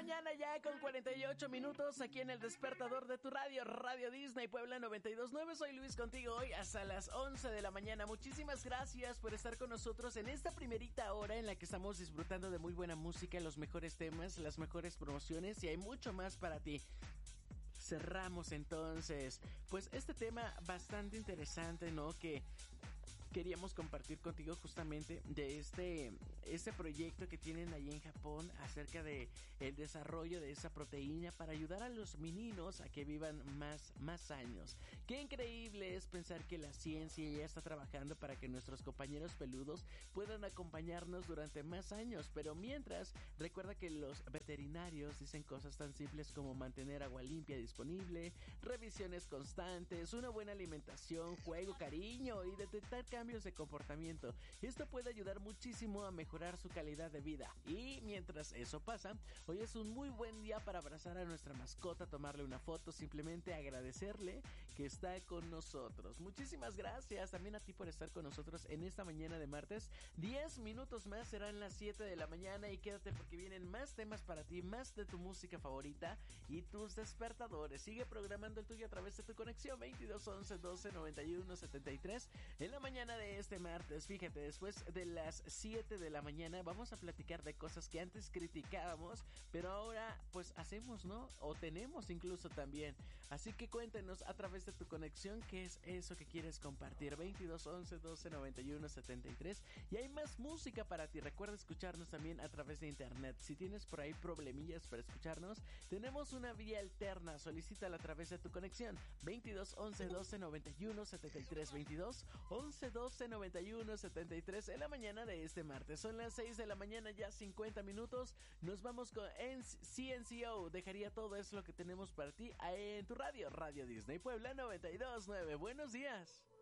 mañana ya con 48 minutos aquí en el despertador de tu radio, Radio Disney Puebla 92.9. Soy Luis contigo hoy hasta las 11 de la mañana. Muchísimas gracias por estar con nosotros en esta primerita hora en la que estamos disfrutando de muy buena música, los mejores temas, las mejores promociones y hay mucho más para ti. Cerramos entonces, pues este tema bastante interesante, ¿no? Que queríamos compartir contigo justamente de este proyecto que tienen allí en Japón acerca de el desarrollo de esa proteína para ayudar a los meninos a que vivan más años. Qué increíble es pensar que la ciencia ya está trabajando para que nuestros compañeros peludos puedan acompañarnos durante más años, pero mientras, recuerda que los veterinarios dicen cosas tan simples como mantener agua limpia disponible, revisiones constantes, una buena alimentación, juego, cariño y detectar cambios de comportamiento. Esto puede ayudar muchísimo a mejorar su calidad de vida. Y mientras eso pasa, hoy es un muy buen día para abrazar a nuestra mascota, tomarle una foto, simplemente agradecerle que está con nosotros. Muchísimas gracias también a ti por estar con nosotros en esta mañana de martes. 10 minutos más serán las 7 de la mañana y quédate porque vienen más temas para ti, más de tu música favorita y tus despertadores. Sigue programando el tuyo a través de tu conexión 22 11 12 91 73 en la mañana de este martes. Fíjate, después de las 7 de la mañana vamos a platicar de cosas que antes criticábamos, pero ahora pues hacemos, ¿no? O tenemos incluso también. Así que cuéntenos a través de tu conexión qué es eso que quieres compartir. 22 11 12 91 73 y hay más música para ti. Recuerda escucharnos también a través de internet. Si tienes por ahí problemillas para escucharnos, tenemos una vía alterna. Solicítala a través de tu conexión. 22 11 12 91 73 22 11 12 91 73 en la mañana de este martes. Son las 6 de la mañana, ya 50 minutos. Nos vamos con CNCO. Dejaría todo eso lo que tenemos para ti en tu radio, Radio Disney Puebla 92.9. Buenos días.